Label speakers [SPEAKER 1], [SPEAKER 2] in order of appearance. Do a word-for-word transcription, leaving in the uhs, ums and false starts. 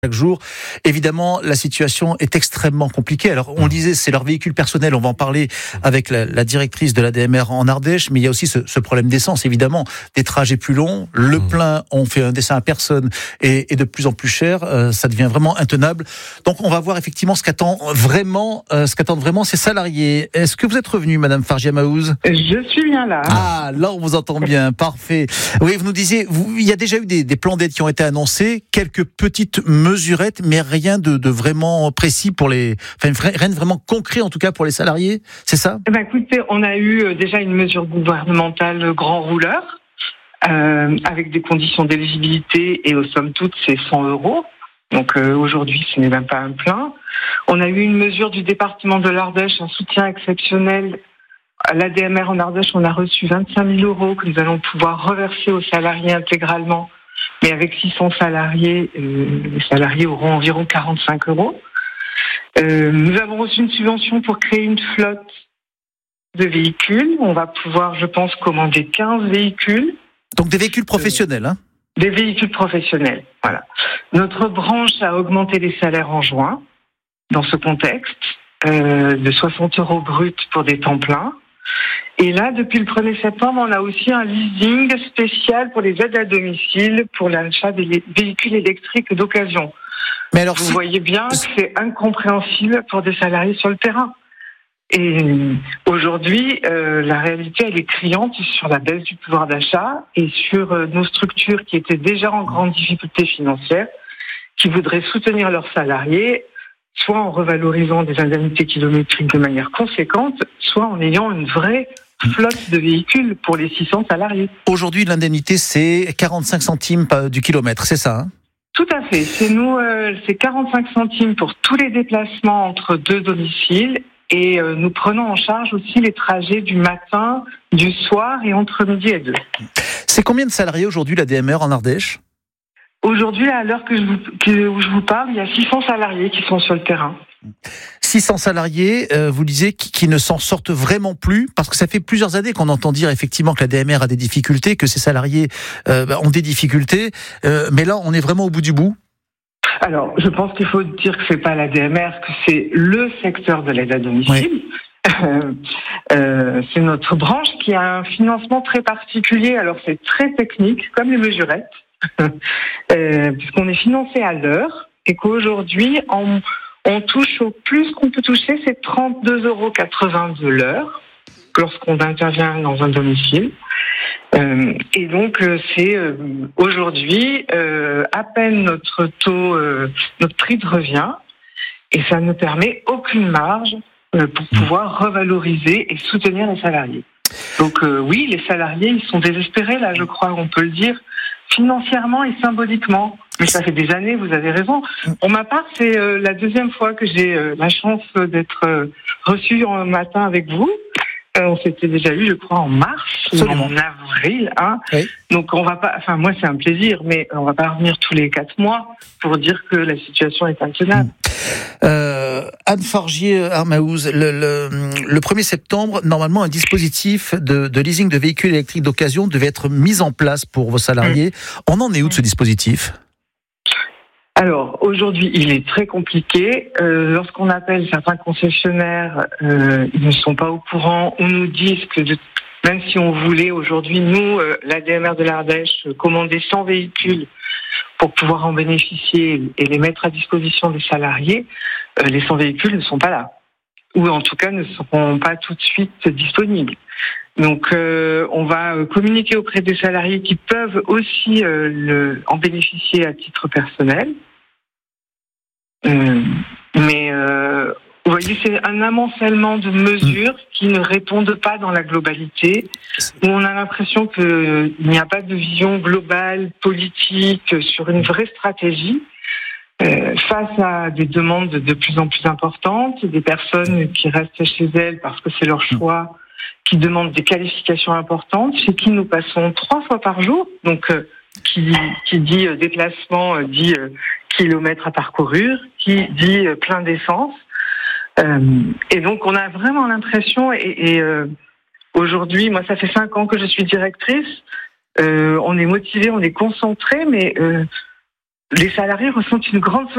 [SPEAKER 1] chaque jour. Évidemment, la situation est extrêmement compliquée. Alors, on le disait, c'est leur véhicule personnel. On va en parler avec la, la directrice de l'A D M R en Ardèche. Mais il y a aussi ce, ce problème d'essence, évidemment. Des trajets plus longs. Le plein, on fait un dessin à personne et, et de plus en plus cher. Euh, ça devient vraiment intenable. Donc, on va voir effectivement ce qu'attend vraiment, euh, ce qu'attendent vraiment ces salariés. Est-ce que vous êtes revenue, Madame Fargia Maouz ?
[SPEAKER 2] Je suis bien là.
[SPEAKER 1] Ah, là, on vous entend bien. Parfait. Oui, vous nous disiez, vous, il y a déjà eu des, des plans d'aide qui ont été annoncés. Quelques petites mesurettes, mais rien de, de vraiment précis pour les, enfin, rien de vraiment concret en tout cas pour les salariés, c'est ça ?
[SPEAKER 2] Eh ben, écoutez, on a eu déjà une mesure gouvernementale grand rouleur, euh, avec des conditions d'éligibilité et aux sommes toutes c'est cent euros. Donc euh, aujourd'hui, ce n'est même pas un plein. On a eu une mesure du département de l'Ardèche, un soutien exceptionnel. À l'A D M R en Ardèche, on a reçu vingt-cinq mille euros que nous allons pouvoir reverser aux salariés intégralement. Mais avec six cents salariés, euh, les salariés auront environ quarante-cinq euros. Euh, nous avons reçu une subvention pour créer une flotte de véhicules. On va pouvoir, je pense, commander quinze véhicules.
[SPEAKER 1] Donc des véhicules professionnels, hein ?
[SPEAKER 2] Des véhicules professionnels, voilà. Notre branche a augmenté les salaires en juin, dans ce contexte, euh, de soixante euros bruts pour des temps pleins. Et là, depuis le premier septembre, on a aussi un leasing spécial pour les aides à domicile pour l'achat des véhicules électriques d'occasion.
[SPEAKER 1] Mais alors,
[SPEAKER 2] vous
[SPEAKER 1] si...
[SPEAKER 2] voyez bien que c'est incompréhensible pour des salariés sur le terrain. Et aujourd'hui, euh, la réalité, elle est criante sur la baisse du pouvoir d'achat et sur euh, nos structures qui étaient déjà en grande difficulté financière, qui voudraient soutenir leurs salariés, soit en revalorisant des indemnités kilométriques de manière conséquente, soit en ayant une vraie flotte de véhicules pour les six cents salariés.
[SPEAKER 1] Aujourd'hui, l'indemnité, c'est quarante-cinq centimes du kilomètre, c'est ça, hein ?
[SPEAKER 2] Tout à fait. C'est nous, euh, c'est quarante-cinq centimes pour tous les déplacements entre deux domiciles. Et euh, nous prenons en charge aussi les trajets du matin, du soir et entre midi et deux.
[SPEAKER 1] C'est combien de salariés aujourd'hui l'A D M R en Ardèche ?
[SPEAKER 2] Aujourd'hui, à l'heure que je vous, que, où je vous parle, il y a six cents salariés qui sont sur le terrain.
[SPEAKER 1] six cents salariés, euh, vous disiez, qui, qui ne s'en sortent vraiment plus, parce que ça fait plusieurs années qu'on entend dire effectivement que l'A D M R a des difficultés, que ces salariés euh, bah, ont des difficultés, euh, mais là on est vraiment au bout du bout.
[SPEAKER 2] Alors, je pense qu'il faut dire que c'est pas l'A D M R, que c'est le secteur de l'aide à domicile. Oui. Euh, euh, c'est notre branche qui a un financement très particulier. Alors, c'est très technique, comme les mesurettes, euh, puisqu'on est financé à l'heure et qu'aujourd'hui, on, on touche au plus qu'on peut toucher, c'est trente-deux euros quatre-vingts de l'heure lorsqu'on intervient dans un domicile. Euh, et donc euh, c'est euh, aujourd'hui euh, à peine notre taux, euh, notre prix de revient, et ça ne permet aucune marge euh, pour pouvoir revaloriser et soutenir les salariés. Donc euh, oui, les salariés ils sont désespérés là, je crois, on peut le dire, financièrement et symboliquement. Mais ça fait des années, vous avez raison. Pour ma part, c'est euh, la deuxième fois que j'ai euh, la chance d'être euh, reçue en matin avec vous. Euh, on s'était déjà eu, je crois, en mars,
[SPEAKER 1] Absolument.
[SPEAKER 2] en avril. Hein. Oui. Donc on va pas. Enfin, moi, c'est un plaisir, mais on va pas revenir tous les quatre mois pour dire que la situation est intenable.
[SPEAKER 1] Euh, Anne Fargier-Maouz, le, le, le premier septembre, normalement, un dispositif de, de leasing de véhicules électriques d'occasion devait être mis en place pour vos salariés. Mmh. On en est où de ce dispositif ?
[SPEAKER 2] Alors, aujourd'hui, il est très compliqué. Euh, lorsqu'on appelle certains concessionnaires, euh, ils ne sont pas au courant. On nous dit que de, même si on voulait aujourd'hui, nous, euh, l'A D M R de l'Ardèche, commander cent véhicules pour pouvoir en bénéficier et les mettre à disposition des salariés, euh, les cent véhicules ne sont pas là. Ou en tout cas ne seront pas tout de suite disponibles. Donc, euh, on va communiquer auprès des salariés qui peuvent aussi euh, le, en bénéficier à titre personnel. Euh, mais euh, vous voyez, c'est un amoncellement de mesures qui ne répondent pas dans la globalité, où on a l'impression qu'il n'y a pas de vision globale, politique, sur une vraie stratégie. Euh, face à des demandes de plus en plus importantes, des personnes qui restent chez elles parce que c'est leur choix, qui demandent des qualifications importantes, chez qui nous passons trois fois par jour, donc euh, qui, qui dit euh, déplacement, euh, dit euh, kilomètres à parcourir, qui dit euh, plein d'essence. Euh, et donc on a vraiment l'impression, et, et euh, aujourd'hui, moi ça fait cinq ans que je suis directrice, euh, on est motivé, on est concentré, mais euh, les salariés ressentent une grande